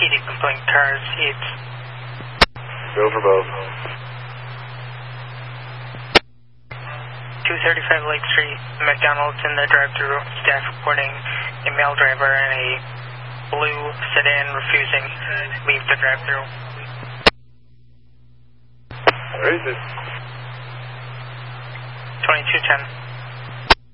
PD complaint cars, it's... Go for both. 235 Lake Street, McDonald's in the drive-thru, staff reporting a male driver in a blue sedan refusing to leave the drive-thru. Where is it? 2210.